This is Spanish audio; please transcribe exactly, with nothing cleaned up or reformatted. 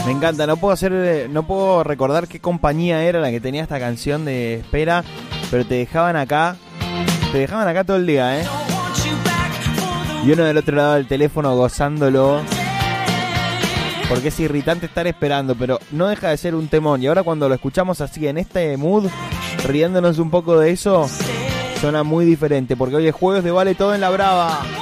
Me encanta, no puedo hacer, no puedo recordar qué compañía era la que tenía esta canción de Espera, pero te dejaban acá, te dejaban acá todo el día, ¿eh? Y uno del otro lado del teléfono gozándolo, porque es irritante estar esperando, pero no deja de ser un temón. Y ahora cuando lo escuchamos así en este mood, riéndonos un poco de eso, suena muy diferente, porque hoy es jueves de Vale Todo en la Brava.